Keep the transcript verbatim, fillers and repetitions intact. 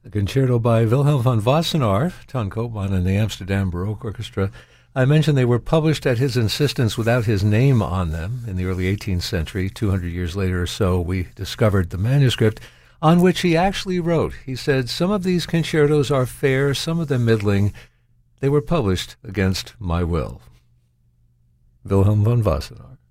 A concerto by Wilhelm von Wassenaar, Ton Koopman and the Amsterdam Baroque Orchestra. I mentioned they were published at his insistence without his name on them. In the early eighteenth century, two hundred years later or so, we discovered the manuscript on which he actually wrote. He said, "Some of these concertos are fair, some of them middling. They were published against my will." Wilhelm von Wassenaar.